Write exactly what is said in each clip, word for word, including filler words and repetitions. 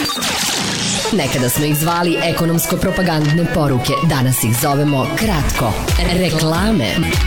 Nekada smo ih zvali ekonomsko-propagandne poruke, danas ih zovemo kratko reklame.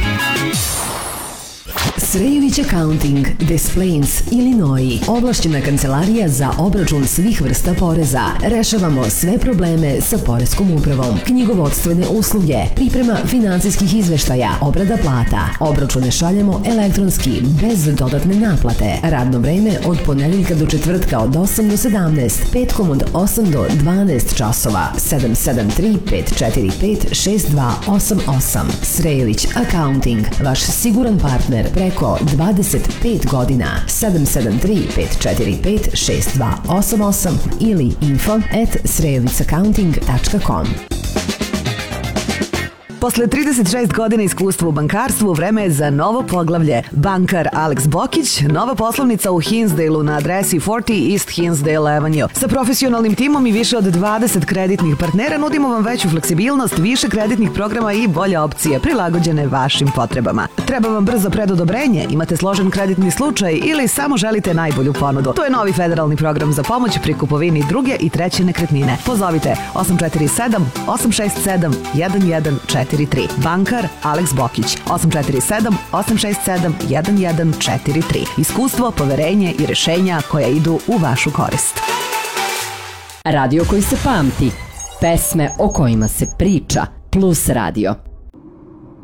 Srejović Accounting, Des Plaines, Illinois. Ovlašćena kancelarija za obračun svih vrsta poreza. Rešavamo sve probleme sa poreskom upravom. Knjigovodstvene usluge, priprema finansijskih izveštaja, obrada plata. Obračune šaljemo elektronski, bez dodatne naplate. Radno vreme od ponedeljka do četvrtka od osam do sedamnaest, petkom od osam do dvanaest časova. sedam sedam tri pet četiri pet šest dva osam osam. Srejović Accounting, vaš siguran partner preko dvadeset pet godina. sedam sedam tri pet četiri pet šest dva osam osam ili info at srejovic accounting tačka com. Posle trideset šest godina iskustva u bankarstvu, vreme je za novo poglavlje. Bankar Alex Bokić, nova poslovnica u Hinsdale-u na adresi četrdeset East Hinsdale Avenue. Sa profesionalnim timom i više od dvadeset kreditnih partnera nudimo vam veću fleksibilnost, više kreditnih programa i bolje opcije prilagođene vašim potrebama. Treba vam brzo predodobrenje, imate složen kreditni slučaj ili samo želite najbolju ponudu. To je novi federalni program za pomoć pri kupovini druge i treće nekretnine. Pozovite osam četiri sedam osam šest sedam jedan jedan četiri tri. Bankar Alex Bokić osam četiri sedam osam šest sedam jedan jedan četiri tri. Iskustvo, poverenje i rešenja koja idu u vašu korist. Radio koji se pamti, pesme o kojima se priča, Plus radio.